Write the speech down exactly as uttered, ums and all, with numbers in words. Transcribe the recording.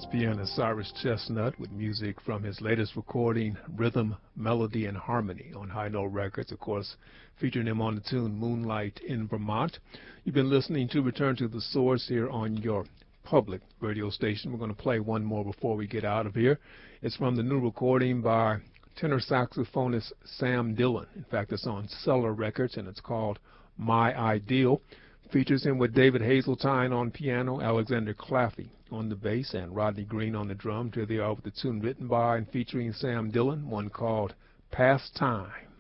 Pianist Cyrus Chestnut with music from his latest recording, Rhythm, Melody, and Harmony, on High Note Records, of course, featuring him on the tune Moonlight in Vermont. You've been listening to Return to the Source here on your public radio station. We're going to play one more before we get out of here. It's from the new recording by tenor saxophonist Sam Dillon. In fact, it's on Cellar Records, and it's called My Ideal. Features him with David Hazeltine on piano, Alexander Claffey on the bass, and Rodney Green on the drum. Here they are with the tune written by and featuring Sam Dillon, one called Past Time.